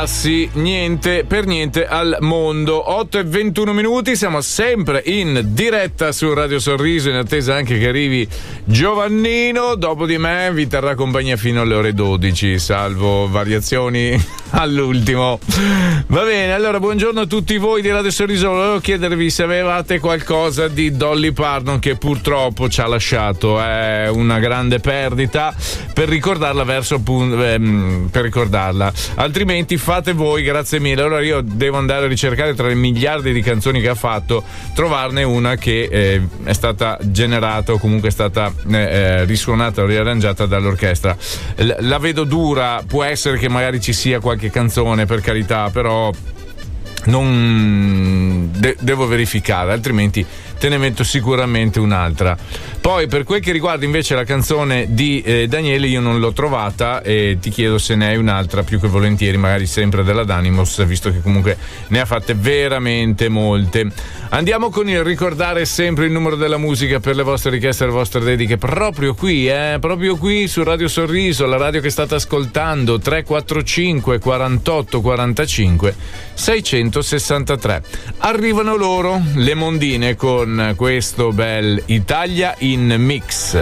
passi per niente al mondo. 8:21, siamo sempre in diretta su Radio Sorriso, in attesa anche che arrivi Giovannino. Dopo di me vi terrà compagnia fino alle ore 12, salvo variazioni all'ultimo. Va bene, allora buongiorno a tutti voi di Radio Sorriso. Volevo chiedervi se avevate qualcosa di Dolly Parton, che purtroppo ci ha lasciato. È una grande perdita, per ricordarla per ricordarla, altrimenti fate voi, grazie mille. Allora io devo andare a ricercare tra le miliardi di canzoni che ha fatto, trovarne una che è stata generata o comunque è stata risuonata o riarrangiata dall'orchestra. La vedo dura, può essere che magari ci sia qualche canzone, per carità, però non devo verificare, altrimenti te ne metto sicuramente un'altra. Poi per quel che riguarda invece la canzone di Daniele, io non l'ho trovata e ti chiedo se ne hai un'altra, più che volentieri, magari sempre della Danimos, visto che comunque ne ha fatte veramente molte. Andiamo con il ricordare sempre il numero della musica per le vostre richieste e le vostre dediche, proprio qui su Radio Sorriso, la radio che state ascoltando. 345 48 45 663. Arrivano loro, le Mondine, con questo bel Italia in Mix.